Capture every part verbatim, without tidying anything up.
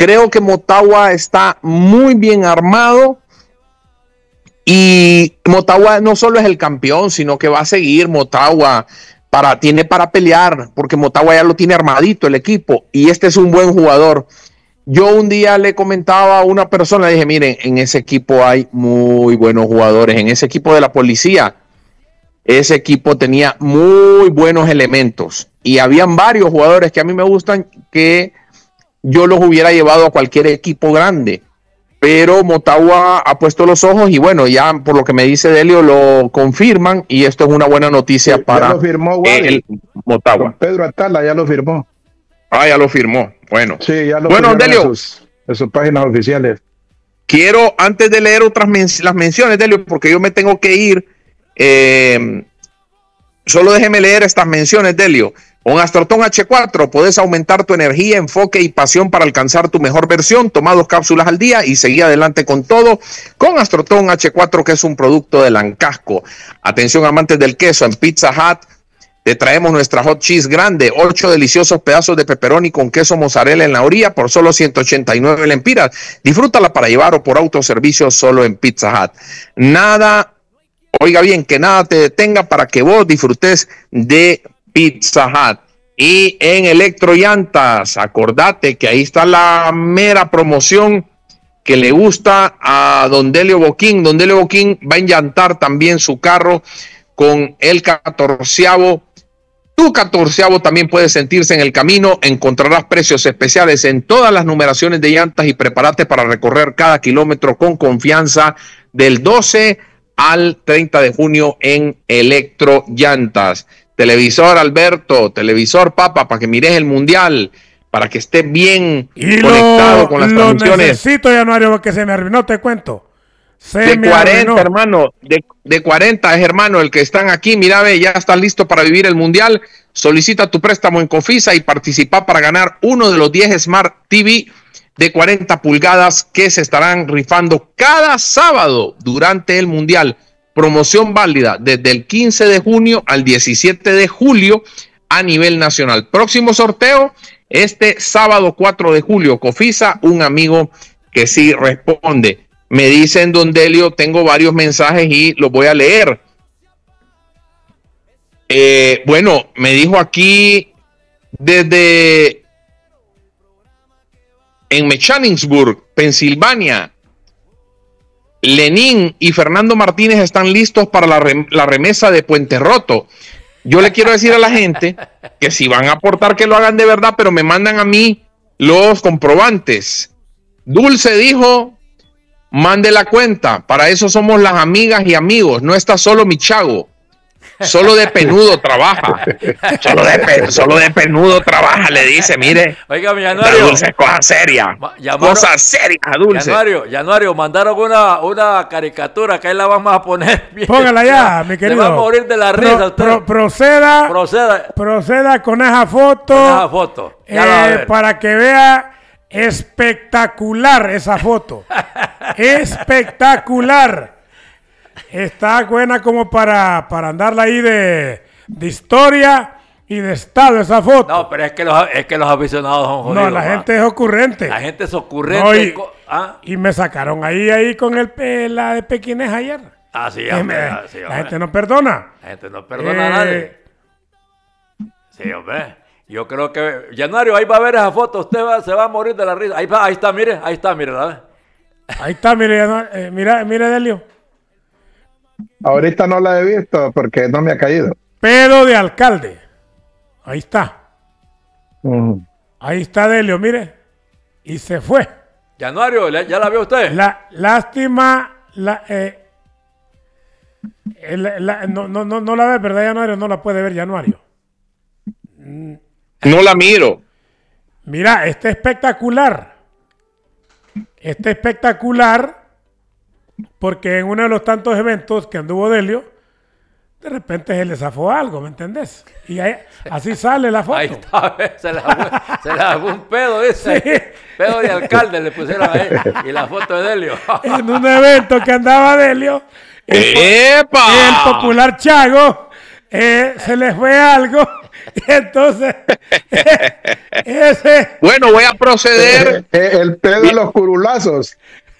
Creo que Motagua está muy bien armado y Motagua no solo es el campeón, sino que va a seguir Motagua. Para, tiene para pelear, porque Motagua ya lo tiene armadito el equipo y este es un buen jugador. Yo un día le comentaba a una persona, le dije, miren, en ese equipo hay muy buenos jugadores, en ese equipo de la policía, ese equipo tenía muy buenos elementos y habían varios jugadores que a mí me gustan que yo los hubiera llevado a cualquier equipo grande. Pero Motagua ha puesto los ojos y bueno, ya por lo que me dice Delio lo confirman y esto es una buena noticia sí, para ya lo firmó, el Motagua. Con Pedro Atala ya lo firmó. Ah, ya lo firmó. Bueno, sí, ya lo bueno, Delio, en sus, en sus páginas oficiales. Quiero, antes de leer otras men las menciones, Delio, porque yo me tengo que ir, eh, solo déjeme leer estas menciones, Delio. Con Astroton H cuatro puedes aumentar tu energía, enfoque y pasión para alcanzar tu mejor versión. Toma dos cápsulas al día y seguí adelante con todo con Astroton H cuatro, que es un producto de Lancasco. Atención amantes del queso, en Pizza Hut te traemos nuestra hot cheese grande, ocho deliciosos pedazos de pepperoni con queso mozzarella en la orilla por solo ciento ochenta y nueve lempiras. Disfrútala para llevar o por autoservicio solo en Pizza Hut. Nada, oiga bien, que nada te detenga para que vos disfrutes de Pizza Hut. Y en Electrollantas, acordate que ahí está la mera promoción que le gusta a Don Delio Boquín. Don Delio Boquín va a enllantar también su carro con el catorceavo. Tu catorceavo también puede sentirse en el camino. Encontrarás precios especiales en todas las numeraciones de llantas y prepárate para recorrer cada kilómetro con confianza del doce al treinta de junio en Electrollantas. Televisor Alberto, televisor Papa, para que mires el mundial, para que estés bien y conectado lo, con las lo transmisiones. Necesito, Januario, porque se me arruinó, te cuento. Se de me cuarenta, arruinó. hermano, de, de cuarenta es, hermano, el que están aquí. Mira, ve, ya estás listo para vivir el mundial. Solicita tu préstamo en Cofisa y participa para ganar uno de los diez Smart T V de cuarenta pulgadas que se estarán rifando cada sábado durante el mundial. Promoción válida desde el quince de junio al diecisiete de julio a nivel nacional. Próximo sorteo este sábado cuatro de julio. Cofisa, un amigo que sí responde. Me dicen, Don Delio, tengo varios mensajes y los voy a leer. Eh, bueno, me dijo aquí desde en Mechanicsburg, Pensilvania. Lenín y Fernando Martínez están listos para la, rem la remesa de Puente Roto. Yo le quiero decir a la gente que si van a aportar que lo hagan de verdad, pero me mandan a mí los comprobantes. Dulce dijo, mande la cuenta, para eso somos las amigas y amigos, no está solo mi chago. Solo de penudo trabaja. Solo de, pe solo de penudo trabaja, le dice, mire. Oiga, mi Januario. Dulce es cosa seria. Cosa seria, Dulce. Januario, Januario, mandaron una, una caricatura que ahí la vamos a poner. Bien. Póngala ya, mi querido. Se va a morir de la risa. Pro, pro, proceda, proceda. Proceda con esa foto. Con esa foto. Ya eh, para que vea espectacular esa foto. Espectacular. Está buena como para, para andarla ahí de, de historia y de estado esa foto. No, pero es que los, es que los aficionados son jodidos. No, la ¿va? gente es ocurrente. La gente es ocurrente. No, y, ¿ah? y me sacaron ahí, ahí con el, la de Pequinés ayer. Ah, sí, hombre, me, ah, sí, la hombre. gente no perdona. La gente no perdona eh, a nadie. Sí, hombre. Yo creo que... Januario, ahí va a ver esa foto. Usted va, se va a morir de la risa. Ahí, ahí está, mire. Ahí está, mire. ¿sabes? Ahí está, mire. Eh, mira, mire, Delio. Ahorita no la he visto porque no me ha caído. Pedo de alcalde. Ahí está. Uh-huh. Ahí está Delio, mire. Y se fue. Januario, ¿ya la vio usted? La lástima. La, eh, la, la, no, no, no, no la ve, ¿verdad, Januario? No la puede ver, Januario. No la miro. Mira, este espectacular. Este espectacular. Porque en uno de los tantos eventos que anduvo Delio, de repente se le zafó algo, ¿me entendés? Y ahí, así sale la foto. Ahí está, se le dejó un pedo, dice. Sí. Pedo de alcalde le pusieron ahí. Y la foto de Delio. En un evento que andaba Delio, el, ¡epa! el popular Chago, eh, se le fue algo Y entonces, ese... Bueno, voy a proceder. Eh, eh, el pedo de los curulazos.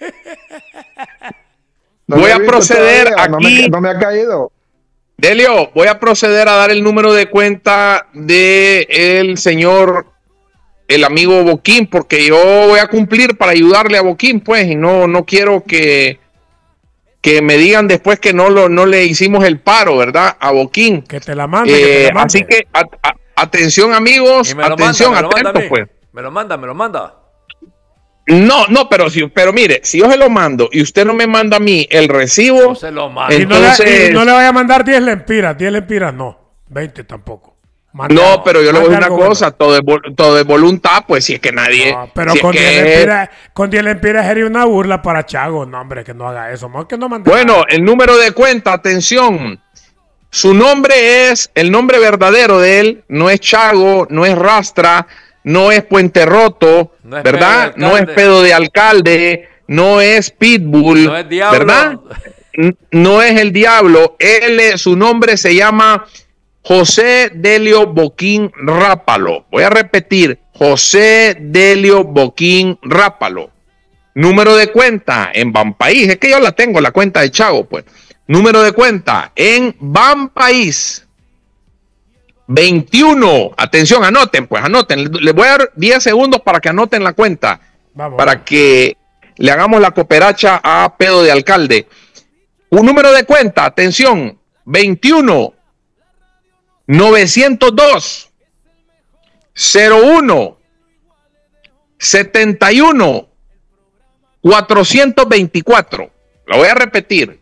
No Voy lo he a visto proceder todavía, no me- aquí. No me, ha caído. Delio, voy a proceder a dar el número de cuenta de el señor, el amigo Boquín, porque yo voy a cumplir para ayudarle a Boquín, pues, y no, no quiero que, que me digan después que no, lo, no le hicimos el paro, ¿verdad? A Boquín. Que te la mande, que te Eh, la mande. así que, a- a- atención amigos, Y me lo atención, manda, me lo manda a atentos, mí. pues. Me lo manda, me lo manda. No, no, pero si, pero mire, si yo se lo mando y usted no me manda a mí el recibo, No se lo manda. Y no, le, entonces- y no le vaya a mandar diez lempiras, diez lempiras no, veinte tampoco. Mande no, algo, pero yo le voy a mande decir una algo cosa, bueno. todo es, vol- todo es voluntad, pues si es que nadie... No, pero si es con que- diez lempiras, con diez lempiras sería una burla para Chago. No, hombre, que no haga eso. Más que no mande Bueno, nada. el número de cuenta, atención. Su nombre es, el nombre verdadero de él, no es Chago, no es Rastra, no es Puente Roto, No es ¿verdad? pedo de No es alcalde. pedo de alcalde, no es Pitbull, No es diablo. ¿verdad? N- No es el diablo. Él, eh, su nombre se llama José Delio Boquín Rápalo. Voy a repetir, José Delio Boquín Rápalo. Número de cuenta en Banpaís. Es que yo la tengo, la cuenta de Chago, pues. Número de cuenta en Banpaís. veintiuno. Atención, anoten, pues, anoten. Les voy a dar diez segundos para que anoten la cuenta. Vamos, Para vamos. que le hagamos la cooperacha a pedo de alcalde. Un número de cuenta, atención, veintiuno novecientos dos cero uno setenta y uno cuatrocientos veinticuatro. La voy a repetir.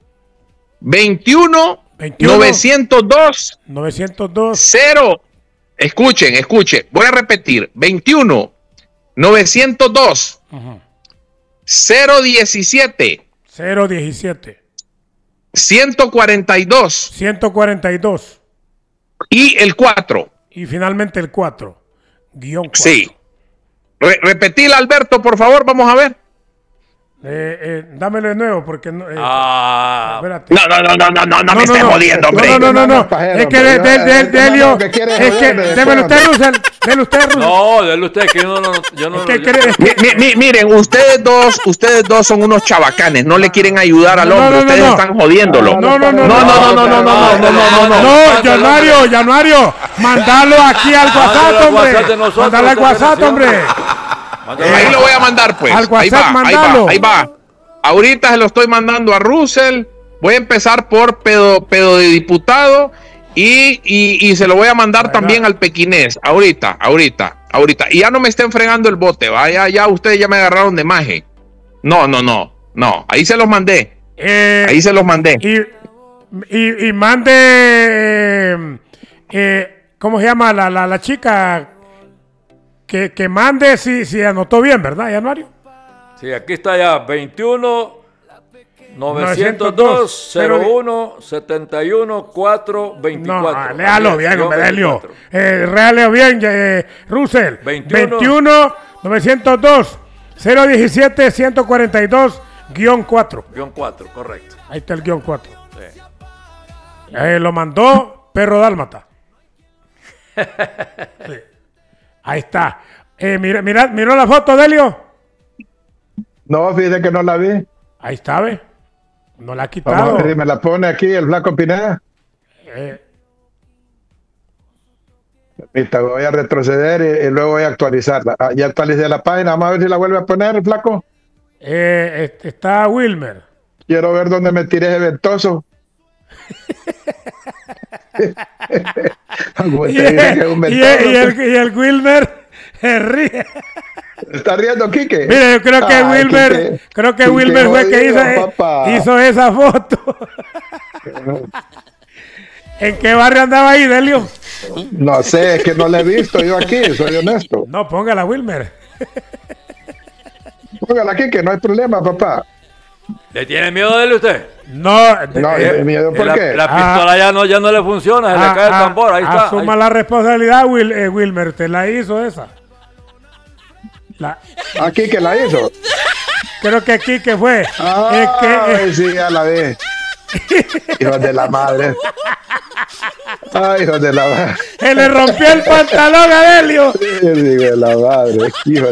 veintiuno veintiuno. novecientos dos novecientos dos. cero. Escuchen, escuchen. Voy a repetir. veintiuno novecientos dos Ujú. cero diecisiete cero diecisiete. ciento cuarenta y dos ciento cuarenta y dos. y el cuatro. Y finalmente el cuatro. Guión cuatro. Sí. Re repetila, Alberto, por favor, vamos a ver. Eh, eh, dámelo de nuevo porque no. eh, Ah, espérate. No, no, no, no, no, no, no me estés no. jodiendo, hombre. No, no, no, no. No, pajero, Es que hombre. de, de, de, Este de Delio. mano que quiere Es que. joderme, Démelo usted, espérate. Russell. Démelo usted, Russell. no, dele usted que yo no, no- yo no. Es que yo- cree- es que- Mi- mi- miren, ustedes dos, ustedes dos son unos chabacanes, no le quieren ayudar al No, no, hombre, no, ustedes no. están jodiéndolo. No, no, no, No, no, no, no, no, no, no, no, no, no. No, Januario, Januario, mandalo aquí al Mándalo WhatsApp, al hombre. WhatsApp de nosotros, Mandalo al de WhatsApp, Federación. hombre. Mándalo. Ahí lo voy a mandar, pues. Al Ahí WhatsApp, va, ahí mandalo. va, ahí va. Ahorita se lo estoy mandando a Russell. Voy a empezar por pedo, pedo de diputado y, y, y se lo voy a mandar Ahí también va. al pequinés. Ahorita, ahorita, ahorita. Y ya no me estén fregando el bote, vaya, ya ustedes ya me agarraron de maje. No, no, no, no. Ahí se los mandé. Eh, Ahí se los mandé. y, y, y mande. eh, eh, ¿Cómo se llama la, la, la chica? Que, que mande si, si anotó bien, ¿verdad, Januario? Sí, aquí está ya veintiuno novecientos dos cero uno setenta y uno cuatro No, veinticuatro. ah, léalo bien, hombre, Delio. veinticuatro. Eh, léalo bien, eh, Russell. veintiuno. veintiuno novecientos dos cero diecisiete ciento cuarenta y dos guión cuatro. Guión cuatro, correcto. Ahí está el guión cuatro. Sí. Eh, lo mandó Perro Dálmata. Sí. Ahí está. Eh, mira, mira, ¿miró la foto, Delio? No, fíjate que no la vi. Ahí está, ¿ve? No la ha Vamos quitado. a ver si me la pone aquí el Flaco Pineda. Eh, Ahorita voy a retroceder y, y luego voy a actualizarla. Ah, ya actualicé la página. Vamos a ver si la vuelve a poner, el Flaco. eh, est- está Wilmer. Quiero ver dónde me tiré ese ventoso. Como Y, te dice que es un y- y ventoso, el, y el Wilmer se ríe. ¿Está riendo, Quique? Mira, yo creo que Ay, Wilmer, Quique. creo que Quique Wilmer fue que jodido, hizo, papá. hizo esa foto. ¿En qué barrio andaba ahí, Delio? No sé, es que no la he visto yo aquí, soy honesto. No, póngala, Wilmer. Póngala aquí, que no hay problema, papá. ¿Le tiene miedo de él usted? No, de- No, eh, de miedo, ¿por la, qué? la Ah. pistola ya no, ya no le funciona, se ah, le cae el ah, tambor, ahí está. Asuma ahí- la responsabilidad, Wil- eh, Wilmer. Te la hizo esa. La, Aquí que la hizo. creo que aquí que fue. Es que, Ay, eh, sí, ya la vi. Hijos de la madre. Ay, hijo de la madre. Se le rompió el pantalón a Delio. Hijo de la madre, hijo